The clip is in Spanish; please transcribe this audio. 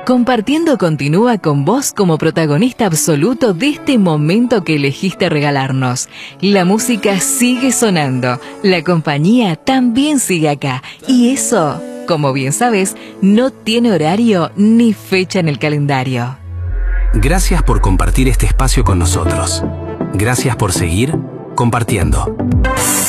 Compartiendo continúa con vos como protagonista absoluto de este momento que elegiste regalarnos. La música sigue sonando, la compañía también sigue acá, y eso, como bien sabes, no tiene horario ni fecha en el calendario. Gracias por compartir este espacio con nosotros. Gracias por seguir compartiendo.